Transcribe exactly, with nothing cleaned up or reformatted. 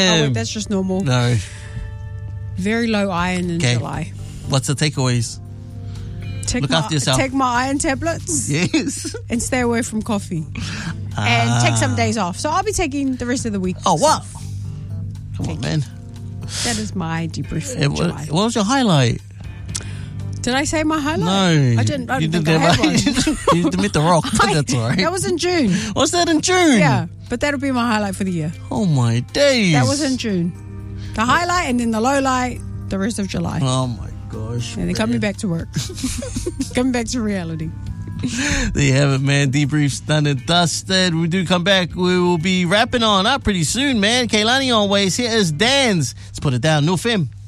Oh, wait, that's just normal. No. Very low iron in Okay. July. What's the takeaways? Take Look my, after yourself. Take my iron tablets Yes. and stay away from coffee. And take some days off. So I'll be taking the rest of the week. Oh, what? off. Come on, man. That is my debrief for Eh, July. what, what was your highlight? Did I say my highlight? No. I didn't. I You didn't think didn't I had have- one. You admit the rock. That's all right. That was in June. What's that in June? Yeah, but that'll be my highlight for the year. Oh, my days. That was in June. The highlight and then the low light, the rest of July. Oh, my gosh. And then coming back to work. Coming back to reality. There you have it, man. Debrief's done and dusted. We do come back. We will be wrapping on up pretty soon, man. Kaylani always. Here is Dan's. Let's put it down. No F M.